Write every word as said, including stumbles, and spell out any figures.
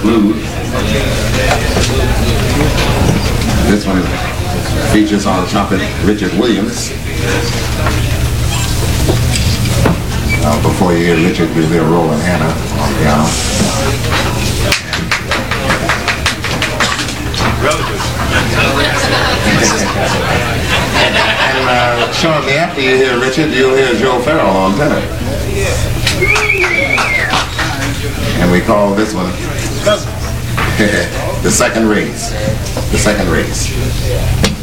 Blues. This one features on trumpet Richard Williams. Uh, before you hear Richard, you'll hear Roland Hanna on piano. And uh, shortly after you hear Richard, you'll hear Joe Farrell on tenor. And we call this one the second race. The second race.